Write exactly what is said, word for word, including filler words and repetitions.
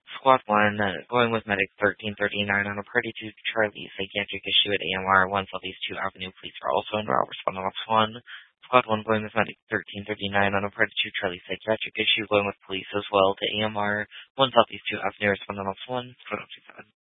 Squad one, uh, going with Medic thirteen thirty-nine on a Party two Charlie psychiatric issue at A M R one Southeast two Avenue. Police are also en route, responding off one. Squad one going with Medic thirteen thirty-nine on a Party two Charlie psychiatric issue, going with police as well to A M R one Southeast two Avenue, responding off one. Squad two seven.